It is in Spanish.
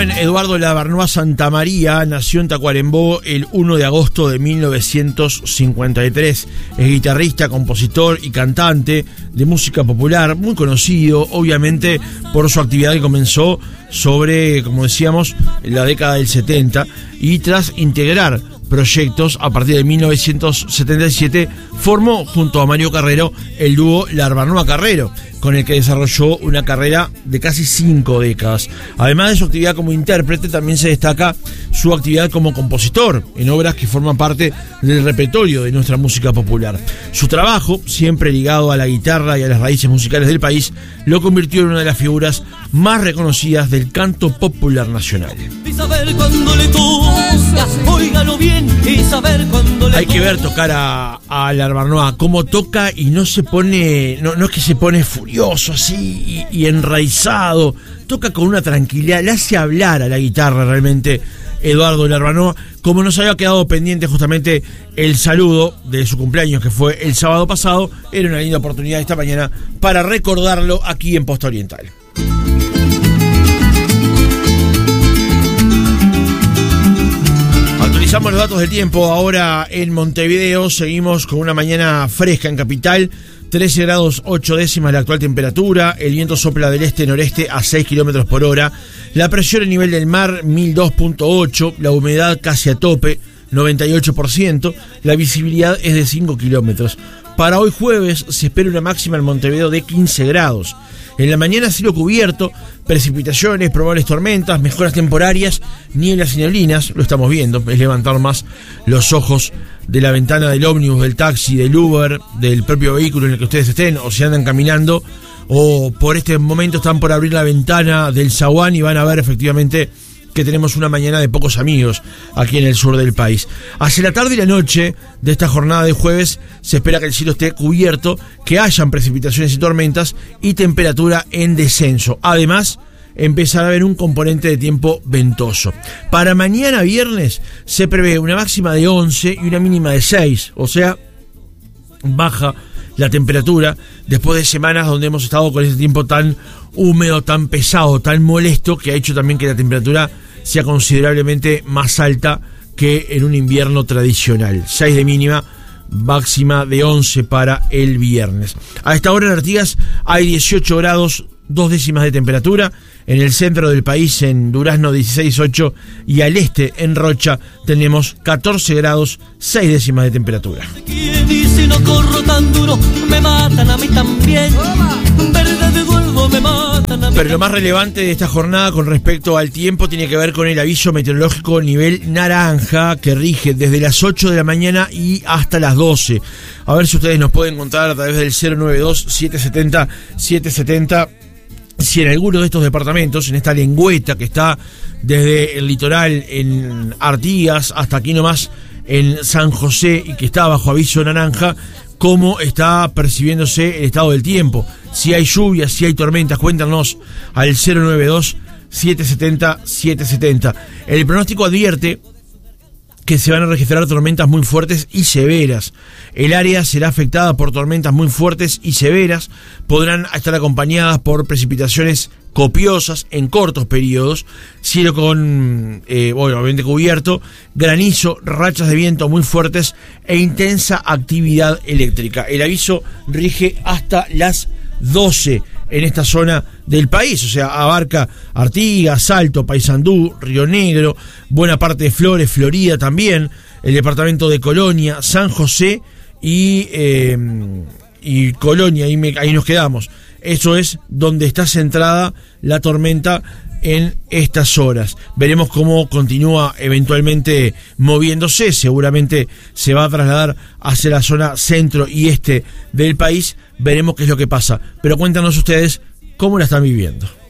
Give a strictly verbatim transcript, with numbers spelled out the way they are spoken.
joven Eduardo Labarnoa Santamaría nació en Tacuarembó el uno de agosto de mil novecientos cincuenta y tres. Es guitarrista, compositor y cantante de música popular, muy conocido, obviamente, por su actividad que comenzó sobre, como decíamos, la década del setenta, y tras integrar proyectos a partir de mil novecientos setenta y siete, formó junto a Mario Carrero el dúo Labarnoa Carrero, con el que desarrolló una carrera de casi cinco décadas. Además de su actividad como intérprete, también se destaca su actividad como compositor en obras que forman parte del repertorio de nuestra música popular. Su trabajo, siempre ligado a la guitarra y a las raíces musicales del país, lo convirtió en una de las figuras más reconocidas del canto popular nacional. Hay que ver tocar a, a Labarnoa, cómo toca y no se pone, no, no es que se pone furioso así y, y enraizado, toca con una tranquilidad, le hace hablar a la guitarra realmente Eduardo Labarnoa. Como nos había quedado pendiente justamente el saludo de su cumpleaños, que fue el sábado pasado, era una linda oportunidad esta mañana para recordarlo aquí en Posta Oriental. Actualizamos los datos del tiempo ahora en Montevideo. Seguimos con una mañana fresca en Capital. trece grados ocho décimas la actual temperatura. El viento sopla del este-noreste a seis kilómetros por hora. La presión a nivel del mar, mil dos punto ocho. La humedad casi a tope, noventa y ocho por ciento. La visibilidad es de cinco kilómetros. Para hoy jueves se espera una máxima en Montevideo de quince grados. En la mañana cielo cubierto, precipitaciones, probables tormentas, mejoras temporarias, nieblas y neblinas. Lo estamos viendo, es levantar más los ojos de la ventana del ómnibus, del taxi, del Uber, del propio vehículo en el que ustedes estén, o si andan caminando, o por este momento están por abrir la ventana del zaguán y van a ver efectivamente que tenemos una mañana de pocos amigos aquí en el sur del país. Hacia la tarde y la noche de esta jornada de jueves se espera que el cielo esté cubierto, que hayan precipitaciones y tormentas y temperatura en descenso. Además, empezará a haber un componente de tiempo ventoso. Para mañana viernes se prevé una máxima de once y una mínima de seis, o sea, baja la temperatura después de semanas donde hemos estado con ese tiempo tan húmedo, tan pesado, tan molesto, que ha hecho también que la temperatura sea considerablemente más alta que en un invierno tradicional. seis de mínima, máxima de once para el viernes. A esta hora en Artigas hay dieciocho grados, dos décimas de temperatura. En el centro del país, en Durazno, dieciséis punto ocho, y al este, en Rocha, tenemos catorce grados, seis décimas de temperatura. Pero lo más relevante de esta jornada con respecto al tiempo tiene que ver con el aviso meteorológico nivel naranja, que rige desde las ocho de la mañana y hasta las doce. A ver si ustedes nos pueden contar a través del cero nueve dos, siete siete cero, siete siete cero si en alguno de estos departamentos, en esta lengüeta que está desde el litoral en Artigas hasta aquí nomás en San José y que está bajo aviso naranja, cómo está percibiéndose el estado del tiempo. Si hay lluvias, si hay tormentas, cuéntanos al cero nueve dos, siete siete cero, siete siete cero. El pronóstico advierte que se van a registrar tormentas muy fuertes y severas. El área será afectada por tormentas muy fuertes y severas. Podrán estar acompañadas por precipitaciones copiosas en cortos periodos, cielo con, eh, bueno, obviamente cubierto, granizo, rachas de viento muy fuertes e intensa actividad eléctrica. El aviso rige hasta las doce en esta zona del país, o sea, abarca Artigas, Salto, Paysandú, Río Negro, buena parte de Flores, Florida también, el departamento de Colonia, San José y, eh, y Colonia, ahí, me, ahí nos quedamos. Eso es donde está centrada la tormenta en estas horas. Veremos cómo continúa eventualmente moviéndose. Seguramente se va a trasladar hacia la zona centro y este del país. Veremos qué es lo que pasa. Pero cuéntanos ustedes cómo la están viviendo.